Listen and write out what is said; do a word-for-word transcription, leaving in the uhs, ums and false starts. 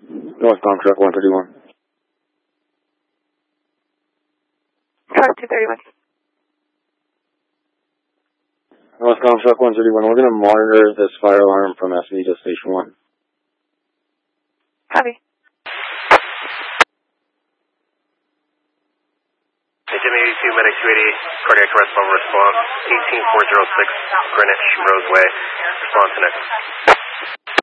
Northbound truck one thirty-one. Truck two thirty-one. Northbound truck one thirty-one. We're going to monitor this fire alarm from S V to station one. Copy. Jimmy eighty-two, Medic two eighty, cardiac arrest level response, eighteen four oh six, Greenwich Roseway, response to next.